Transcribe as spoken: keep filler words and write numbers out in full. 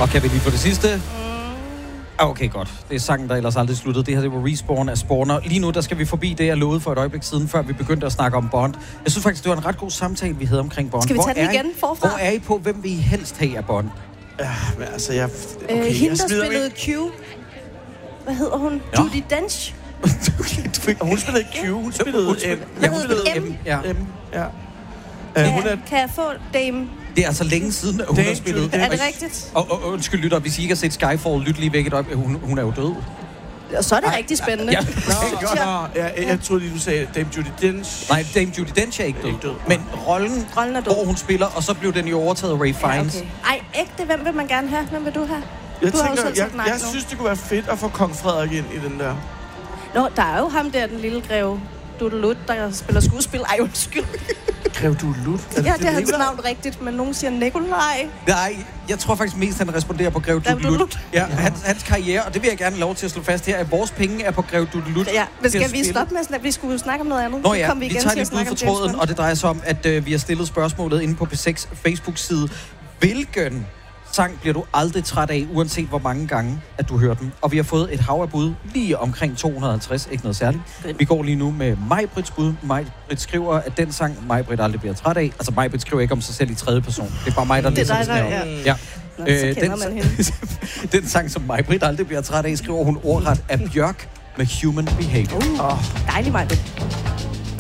Og kan vi lige få det sidste? Okay, godt. Det er sangen, der ellers aldrig sluttede. Det her, det var Respawn af Spawner. Lige nu, der skal vi forbi det, jeg lovede for et øjeblik siden, før vi begyndte at snakke om Bond. Jeg synes faktisk, det var en ret god samtale, vi havde omkring Bond. Skal vi tage den igen forfra? Hvor er I på, hvem vil I helst have af Bond? Ja, men altså, jeg... Okay, øh, hende, der jeg spillede Q. Hvad hedder hun? Ja. Judi Dench. Hun spillede Q, hun spillede Hun M. spillede- Hvad hun hedder spillede M? M. Ja. M, ja. Kan, Uh, hun er... kan jeg få Dame? Det er altså længe siden, at hun Dame har spillet. Judi Er det rigtigt? Og, og, og undskyld, lytter, hvis I ikke har set Skyfall, lyt lige væk et øjeblik. Hun, hun er jo død. Og så er det rigtig spændende. Ja. Nå, nå, jeg, jeg troede lige, du sagde Dame Judi Dench. Nej, Dame Judi Dench er ikke død. Ikke død. Men rollen, Rollen er død. hvor hun spiller, og så blev den jo overtaget af Ray Fiennes. Ja, okay. Ej, ægte, hvem vil man gerne have? Hvem vil du have? Jeg Du har jo tænker, selv jeg, sagt nej jeg nu. synes, det kunne være fedt at få Kong Frederik ind i den der. Nå, der er jo ham der, den lille greve Dudelut, der spiller skuespil. Ej, undskyld. Grev du Lut? Ja, det er hans navn rigtigt, men nogen siger Nikolaj. Nej, jeg tror faktisk mest, han responderer på Grev Grev Dudelut. Dudelut. Ja, hans, hans karriere, og det vil jeg gerne have lov til at slå fast her, at vores penge er på Grev Dudelut. Ja, men til at skal vi spille. stoppe med at snakke? Vi skulle jo snakke om noget andet. Nå Så ja, kom vi, vi vi igen tager til at lige ud snakke for om James tråden, Bond. og det drejer sig om, at øh, vi har stillet spørgsmålet inde på P seks Facebook-side. Hvilken sang bliver du aldrig træt af, uanset hvor mange gange, at du hører den? Og vi har fået et hav af bud, lige omkring to hundrede og halvtreds, ikke noget særligt. Vi går lige nu med Maj-Brits bud. Maj-Brit skriver, at den sang, Maj-Brit aldrig bliver træt af. Altså, Maj-Brit skriver ikke om sig selv i tredje person. Det er bare mig, der Det er læser dig, det der- sådan her. ja. Ja. Nå, så Øh, kender den, man hende. den sang, som Maj-Brit aldrig bliver træt af, skriver hun ordret af Bjørk med Human Behavior. Uh, dejlig, Maja.